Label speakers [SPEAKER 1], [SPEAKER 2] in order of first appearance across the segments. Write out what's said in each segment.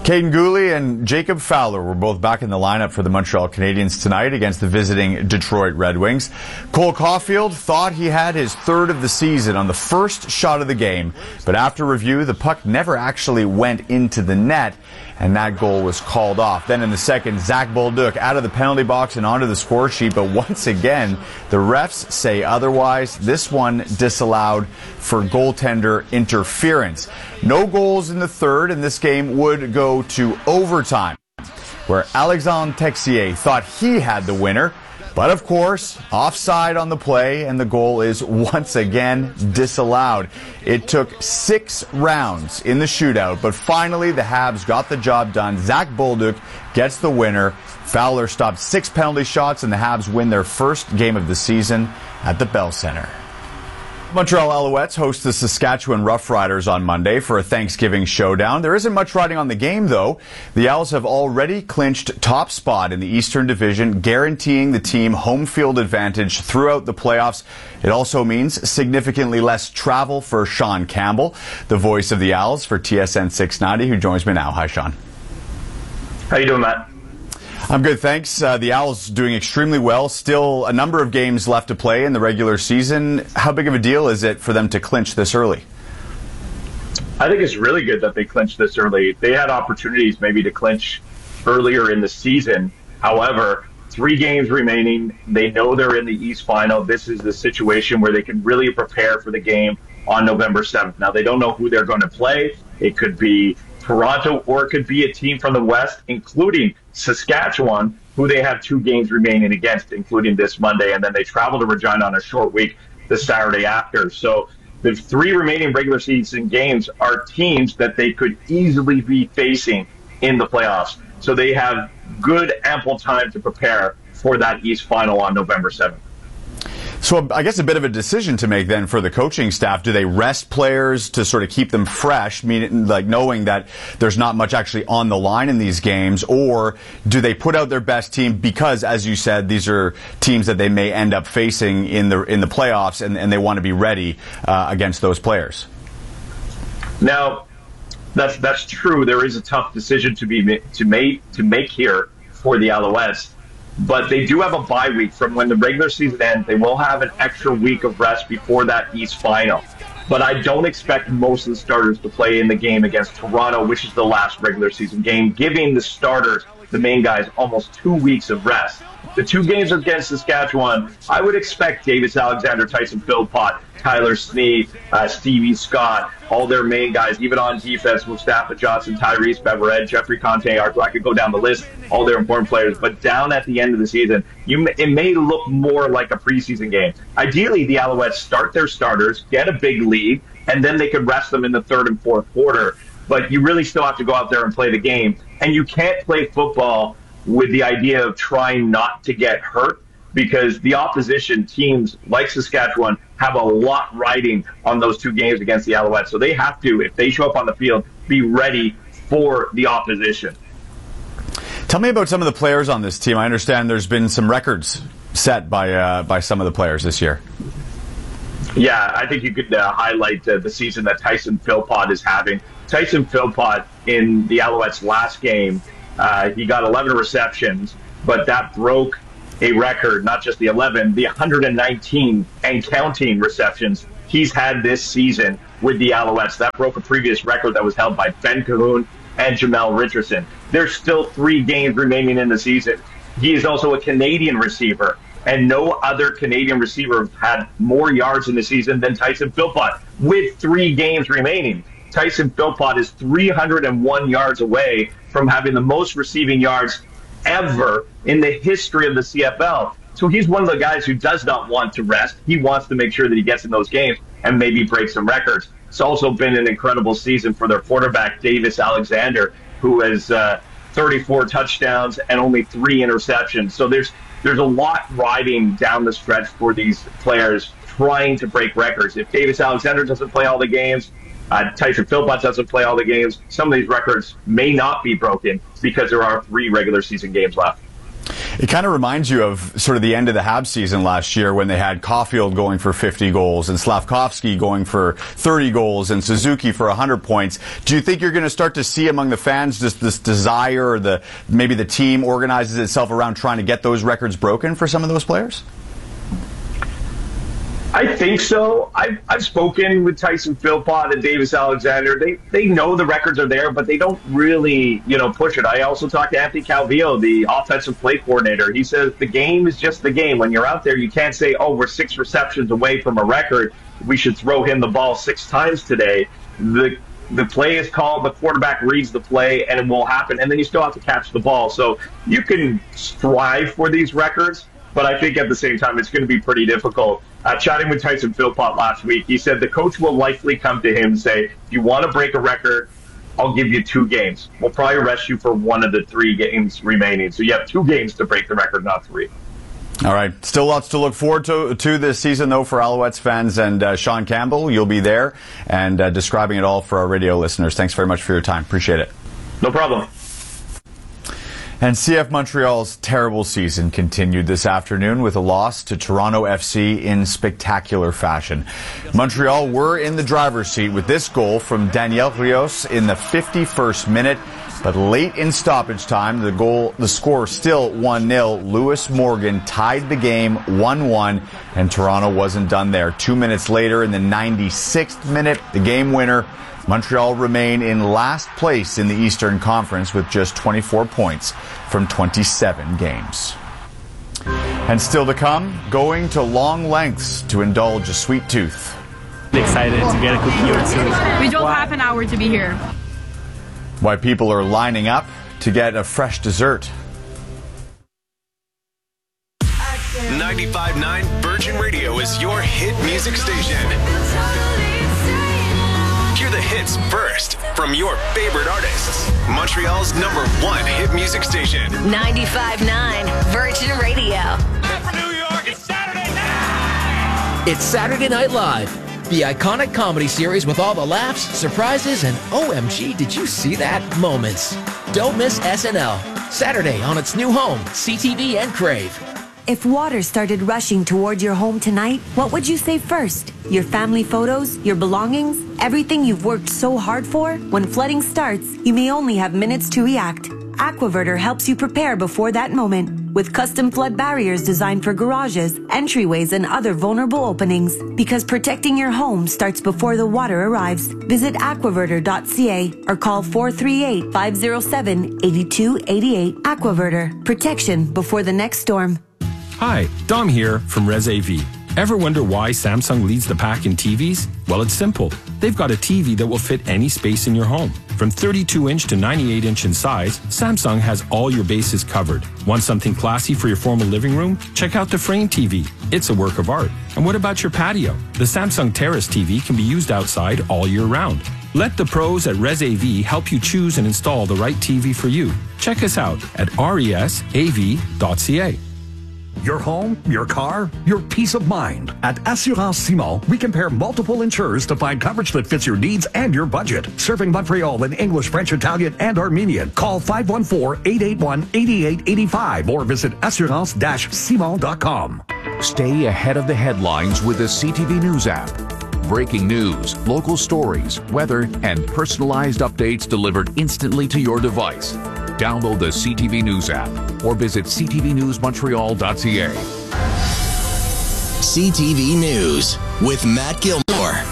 [SPEAKER 1] Caden Gooley and Jacob Fowler were both back in the lineup for the Montreal Canadiens tonight against the visiting Detroit Red Wings. Cole Caulfield thought he had his third of the season on the first shot of the game, but after review, the puck never actually went into the net, and that goal was called off. Then in the second, Zach Bolduc out of the penalty box and onto the score sheet, but once again, the refs say otherwise. This one disallowed for goaltender interference. No goals in the third, and this game would go to overtime, where Alexandre Texier thought he had the winner. But of course, offside on the play, and the goal is once again disallowed. It took 6 rounds in the shootout, but finally the Habs got the job done. Zach Bolduc gets the winner. Fowler stopped 6 penalty shots, and the Habs win their first game of the season at the Bell Centre. Montreal Alouettes host the Saskatchewan Roughriders on Monday for a Thanksgiving showdown. There isn't much riding on the game, though. The Owls have already clinched top spot in the Eastern Division, guaranteeing the team home field advantage throughout the playoffs. It also means significantly less travel for Sean Campbell, the voice of the Owls for TSN 690, who joins me now. Hi, Sean.
[SPEAKER 2] How you doing, Matt?
[SPEAKER 1] I'm good, thanks. The Owls doing extremely well. Still a number of games left to play in the regular season. How big of a deal is it for them to clinch this early?
[SPEAKER 2] I think it's really good that they clinched this early. They had opportunities maybe to clinch earlier in the season. However, 3 games remaining. They know they're in the East Final. This is the situation where they can really prepare for the game on November 7th. Now, they don't know who they're going to play. It could be Toronto, or it could be a team from the West, including Saskatchewan, who they have 2 games remaining against, including this Monday, and then they travel to Regina on a short week the Saturday after. So the 3 remaining regular season games are teams that they could easily be facing in the playoffs. So they have good, ample time to prepare for that East Final on November 7th.
[SPEAKER 1] So I guess a bit of a decision to make then for the coaching staff. Do they rest players to sort of keep them fresh, meaning like knowing that there's not much actually on the line in these games, or do they put out their best team because, as you said, these are teams that they may end up facing in the playoffs, and they want to be ready against those players?
[SPEAKER 2] Now, that's true. There is a tough decision to make here for the Alouettes. But they do have a bye week from when the regular season ends. They will have an extra week of rest before that East Final. But I don't expect most of the starters to play in the game against Toronto, which is the last regular season game, giving the starters, the main guys, almost 2 weeks of rest. The 2 games against Saskatchewan, I would expect Davis Alexander, Tyson Philpott, Tyler Sneed, Stevie Scott, all their main guys, even on defense, Mustafa Johnson, Tyrese Bevered, Jeffrey Conte, I could go down the list, all their important players. But down at the end of the season, it may look more like a preseason game. Ideally, the Alouettes start their starters, get a big lead, and then they could rest them in the 3rd and 4th quarter. But you really still have to go out there and play the game. And you can't play football with the idea of trying not to get hurt, because the opposition teams like Saskatchewan have a lot riding on those 2 games against the Alouettes. So they have to, if they show up on the field, be ready for the opposition.
[SPEAKER 1] Tell me about some of the players on this team. I understand there's been some records set by some of the players this year.
[SPEAKER 2] Yeah, I think you could highlight the season that Tyson Philpott is having. Tyson Philpott, in the Alouettes' last game, he got 11 receptions, but that broke a record, not just the 11, the 119 and counting receptions he's had this season with the Alouettes. That broke a previous record that was held by Ben Cahoon and Jamel Richardson. There's still 3 games remaining in the season. He is also a Canadian receiver, and no other Canadian receiver had more yards in the season than Tyson Philpott with 3 games remaining. Tyson Philpott is 301 yards away from having the most receiving yards ever in the history of the CFL. So he's one of the guys who does not want to rest. He wants to make sure that he gets in those games and maybe break some records. It's also been an incredible season for their quarterback, Davis Alexander, who has 34 touchdowns and only 3 interceptions. So there's a lot riding down the stretch for these players trying to break records. If Davis Alexander doesn't play all the games, Tyson Philpott doesn't play all the games, some of these records may not be broken because there are 3 regular season games left.
[SPEAKER 1] It kind of reminds you of sort of the end of the Habs season last year when they had Caulfield going for 50 goals and Slavkovsky going for 30 goals and Suzuki for 100 points. Do you think you're going to start to see among the fans just this desire, or maybe the team organizes itself around trying to get those records broken for some of those players?
[SPEAKER 2] I think so. I've spoken with Tyson Philpott and Davis Alexander. They know the records are there, but they don't really, push it. I also talked to Anthony Calvillo, the offensive play coordinator. He says the game is just the game. When you're out there, you can't say, oh, we're 6 receptions away from a record. We should throw him the ball 6 times today. The play is called, the quarterback reads the play, and it will happen. And then you still have to catch the ball. So you can strive for these records, but I think at the same time, it's going to be pretty difficult. Chatting with Tyson Philpott last week, he said the coach will likely come to him and say, if you want to break a record, I'll give you 2 games. We'll probably rest you for one of the 3 games remaining. So you have 2 games to break the record, not 3.
[SPEAKER 1] All right. Still lots to look forward to this season, though, for Alouettes fans. And Sean Campbell, you'll be there and describing it all for our radio listeners. Thanks very much for your time. Appreciate it.
[SPEAKER 2] No problem.
[SPEAKER 1] And CF Montreal's terrible season continued this afternoon with a loss to Toronto FC in spectacular fashion. Montreal were in the driver's seat with this goal from Daniel Rios in the 51st minute. But late in stoppage time, the score still 1-0. Lewis Morgan tied the game 1-1, and Toronto wasn't done there. 2 minutes later, in the 96th minute, the game winner. Montreal remain in last place in the Eastern Conference with just 24 points from 27 games. And still to come, going to long lengths to indulge a sweet tooth.
[SPEAKER 3] Excited to get a cookie or 2.
[SPEAKER 4] We drove half an hour to be here.
[SPEAKER 1] Why people are lining up to get a fresh dessert.
[SPEAKER 5] 95.9 Virgin Radio is your hit music station. Hear the hits first from your favorite artists. Montreal's #1 hit music station.
[SPEAKER 6] 95.9 Virgin Radio.
[SPEAKER 7] From New York, it's Saturday night!
[SPEAKER 8] It's Saturday Night Live, the iconic comedy series with all the laughs, surprises, and OMG, did you see that moments. Don't miss SNL. Saturday on its new home, CTV and Crave.
[SPEAKER 9] If water started rushing toward your home tonight, what would you save first? Your family photos? Your belongings? Everything you've worked so hard for? When flooding starts, you may only have minutes to react. Aquaverter helps you prepare before that moment with custom flood barriers designed for garages, entryways, and other vulnerable openings. Because protecting your home starts before the water arrives. Visit aquaverter.ca or call 438-507-8288. Aquaverter. Protection before the next storm.
[SPEAKER 10] Hi, Dom here from Res AV. Ever wonder why Samsung leads the pack in TVs? Well, it's simple. They've got a TV that will fit any space in your home. From 32-inch to 98-inch in size, Samsung has all your bases covered. Want something classy for your formal living room? Check out the Frame TV. It's a work of art. And what about your patio? The Samsung Terrace TV can be used outside all year round. Let the pros at Res AV help you choose and install the right TV for you. Check us out at resav.ca.
[SPEAKER 11] Your home, your car, your peace of mind. At Assurance Simon, we compare multiple insurers to find coverage that fits your needs and your budget. Serving Montreal in English, French, Italian, and Armenian. Call 514-881-8885 or visit assurance-simon.com.
[SPEAKER 12] Stay ahead of the headlines with the CTV News app. Breaking news, local stories, weather, and personalized updates delivered instantly to your device. Download the CTV News app or visit ctvnewsmontreal.ca.
[SPEAKER 5] CTV News with Matt Gilmore.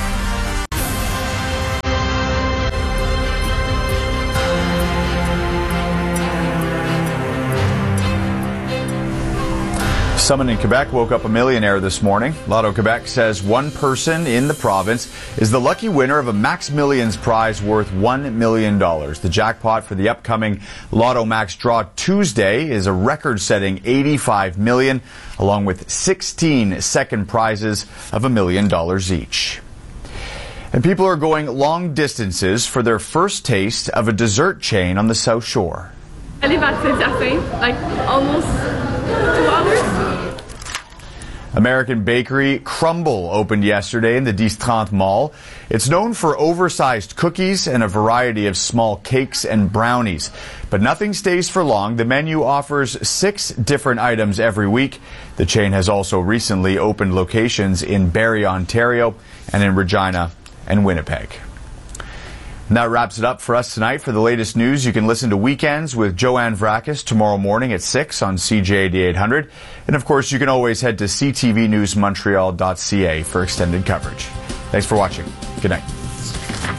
[SPEAKER 1] Someone in Quebec woke up a millionaire this morning. Lotto Quebec says one person in the province is the lucky winner of a Max Millions prize worth $1 million. The jackpot for the upcoming Lotto Max draw Tuesday is a record-setting $85 million, along with 16 second prizes of $1 million each. And people are going long distances for their first taste of a dessert chain on the South Shore.
[SPEAKER 4] I live at Saint-Hyacinthe, like almost 2 hours.
[SPEAKER 1] American bakery Crumble opened yesterday in the 1030 Mall. It's known for oversized cookies and a variety of small cakes and brownies. But nothing stays for long. The menu offers 6 different items every week. The chain has also recently opened locations in Barrie, Ontario, and in Regina and Winnipeg. And that wraps it up for us tonight. For the latest news, you can listen to Weekends with Joanne Vrakis tomorrow morning at 6 on CJAD 800. And of course, you can always head to ctvnewsmontreal.ca for extended coverage. Thanks for watching. Good night.